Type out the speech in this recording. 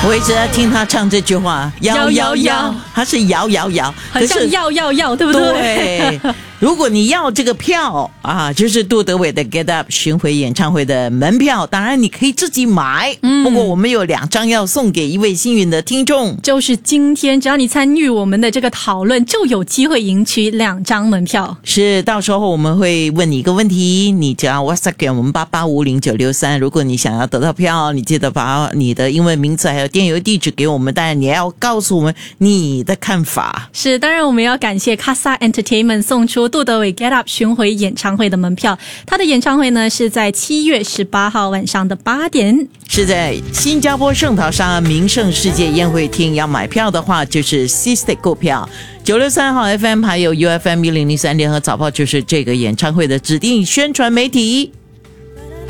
我一直在听他唱这句话，摇摇摇，他是摇摇摇， 很像要，对不对？ 对。如果你要这个票啊，就是杜德伟的 Get Up 巡回演唱会的门票，当然你可以自己买。不过我们有2张要送给一位幸运的听众， 就是今天只要你参与我们的这个讨论，就有机会赢取2张门票。 是，到时候我们会问你一个问题，你只要 WhatsApp 给我们88509663，如果你想要得到票，你记得把你的英文名字还有电邮地址给我们，当然你要告诉我们你的看法。 是，当然我们要感谢 Casa Entertainment 送出杜德伟 Get Up 巡回演唱会的门票，他的演唱会呢是在7月18号晚上的8点， 是在新加坡圣淘沙名胜世界宴会厅。要买票的话就是 C-Stick 购票，963号 FM 还有 UFM 1003联合早报就是这个演唱会的指定宣传媒体。